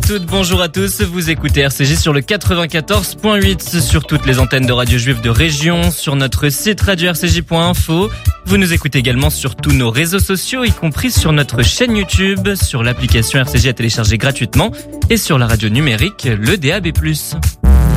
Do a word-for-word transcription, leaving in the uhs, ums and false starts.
toutes, bonjour à tous. Vous écoutez R C J sur le quatre-vingt-quatorze point huit, sur toutes les antennes de Radio Juive de région, sur notre site radio r c j point info. Vous nous écoutez également sur tous nos réseaux sociaux, y compris sur notre chaîne YouTube, sur l'application R C J à télécharger gratuitement et sur la radio numérique, le D A B plus.